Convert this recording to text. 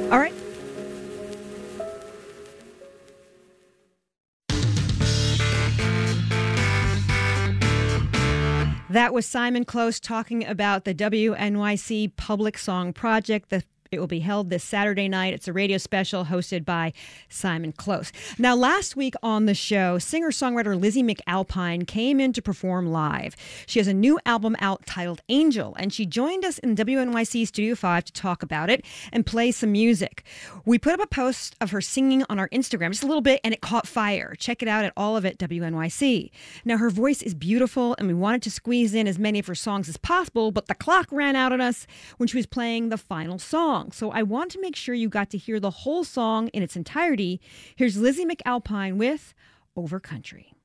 All right. That was Simon Close talking about the WNYC Public Song Project. It will be held this Saturday night. It's a radio special hosted by Simon Close. Now, last week on the show, singer-songwriter Lizzie McAlpine came in to perform live. She has a new album out titled Angel, and she joined us in WNYC Studio 5 to talk about it and play some music. We put up a post of her singing on our Instagram just a little bit, and it caught fire. Check it out at all of it WNYC. Now, her voice is beautiful, and we wanted to squeeze in as many of her songs as possible, but the clock ran out on us when she was playing the final song. So I want to make sure you got to hear the whole song in its entirety. Here's Lizzie McAlpine with Over Country.